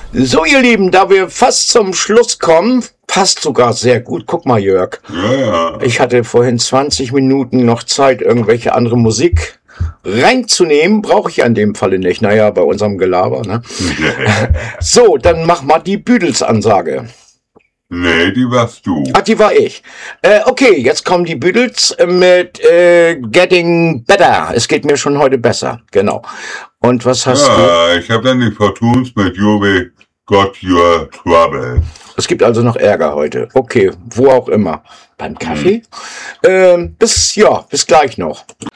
So, ihr Lieben, da wir fast zum Schluss kommen, passt sogar sehr gut. Guck mal, Jörg. Ja. Ich hatte vorhin 20 Minuten noch Zeit, irgendwelche andere Musik reinzunehmen. Brauche ich an dem Falle nicht. Naja, bei unserem Gelaber, ne? So, dann mach mal die Beatles-Ansage. Nee, die warst du. Ach, die war ich. Okay, jetzt kommen die Beatles mit Getting Better. Es geht mir schon heute besser. Genau. Und was hast du? Ja, ich habe dann die Fortunes mit Jobe Got Your Trouble. Es gibt also noch Ärger heute. Okay, wo auch immer. Beim Kaffee? Bis gleich noch.